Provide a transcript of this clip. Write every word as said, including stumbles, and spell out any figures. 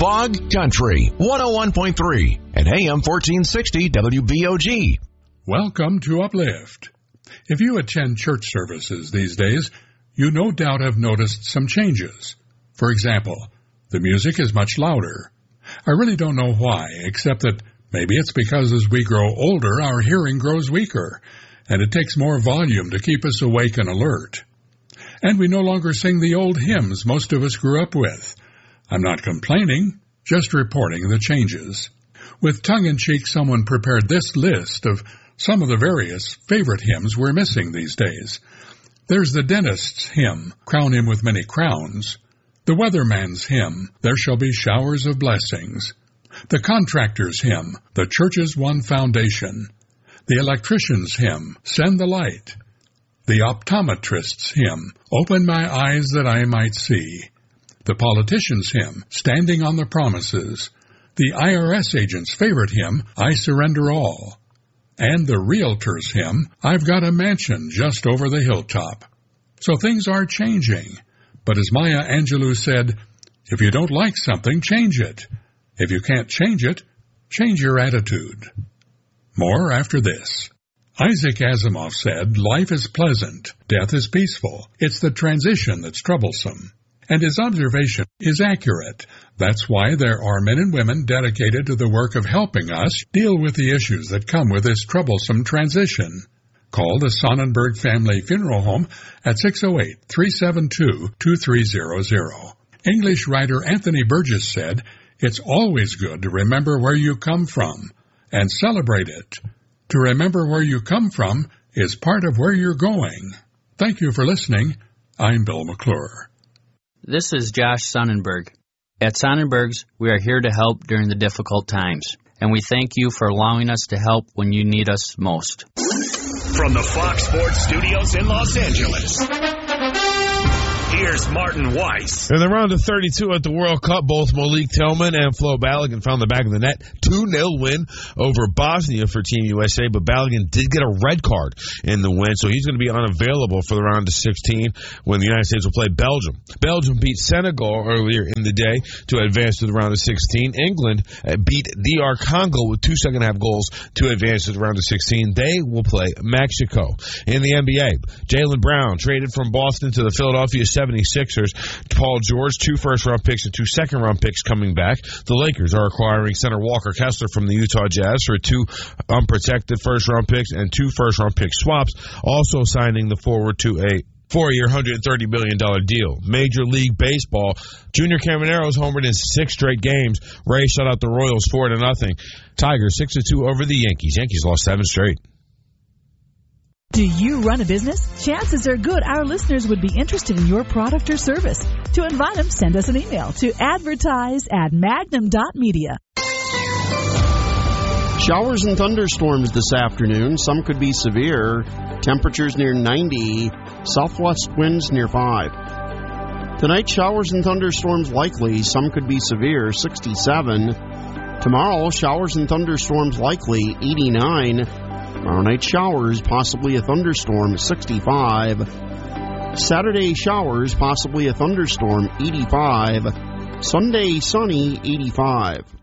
Bog Country, one oh one point three and A M fourteen sixty W B O G. Welcome to Uplift. If you attend church services these days, you no doubt have noticed some changes. For example, the music is much louder. I really don't know why, except that maybe it's because as we grow older, our hearing grows weaker, and it takes more volume to keep us awake and alert. And we no longer sing the old hymns most of us grew up with. I'm not complaining, just reporting the changes. With tongue-in-cheek, someone prepared this list of some of the various favorite hymns we're missing these days. There's the dentist's hymn, Crown Him with Many Crowns. The weatherman's hymn, There Shall Be Showers of Blessings. The contractor's hymn, The Church's One Foundation. The electrician's hymn, Send the Light. The optometrist's hymn, Open My Eyes That I Might See. The politician's hymn, Standing on the Promises. The I R S agent's favorite hymn, I Surrender All. And the realtor's hymn, I've Got a Mansion Just Over the Hilltop. So things are changing. But as Maya Angelou said, if you don't like something, change it. If you can't change it, change your attitude. More after this. Isaac Asimov said, life is pleasant, death is peaceful. It's the transition that's troublesome. And his observation is accurate. That's why there are men and women dedicated to the work of helping us deal with the issues that come with this troublesome transition. Call the Sonnenberg Family Funeral Home at six oh eight, three seven two, two three zero zero. English writer Anthony Burgess said, it's always good to remember where you come from and celebrate it. To remember where you come from is part of where you're going. Thank you for listening. I'm Bill McClure. This is Josh Sonnenberg. At Sonnenberg's, we are here to help during the difficult times, and we thank you for allowing us to help when you need us most. From the Fox Sports Studios in Los Angeles, here's Martin Weiss. In the round of thirty-two at the World Cup, both Malik Tillman and Flo Balogun found the back of the net. two nil win over Bosnia for Team U S A, but Balogun did get a red card in the win, so he's going to be unavailable for the round of sixteen when the United States will play Belgium. Belgium beat Senegal earlier in the day to advance to the round of sixteen. England beat D R Congo with two second-half goals to advance to the round of sixteen. They will play Mexico. In the N B A, Jaylen Brown traded from Boston to the Philadelphia seventy-sixers. Paul George, two first-round picks and two second-round picks coming back. The Lakers are acquiring center Walker Kessler from the Utah Jazz for two unprotected first-round picks and two first-round pick swaps, also signing the forward to a four-year, one hundred thirty million dollars deal. Major League Baseball, Junior Camanero's homered in six straight games. Rays shut out the Royals four to nothing. Tigers six to two over the Yankees. Yankees lost seven straight. Do you run a business? Chances are good our listeners would be interested in your product or service. To invite them, send us an email to advertise at magnum dot media. Showers and thunderstorms this afternoon. Some could be severe. Temperatures near ninety. Southwest winds near five. Tonight, showers and thunderstorms likely. Some could be severe. sixty-seven. Tomorrow, showers and thunderstorms likely. eighty-nine. Tomorrow night, showers, possibly a thunderstorm, sixty-five. Saturday, showers, possibly a thunderstorm, eighty-five. Sunday, sunny, eighty-five.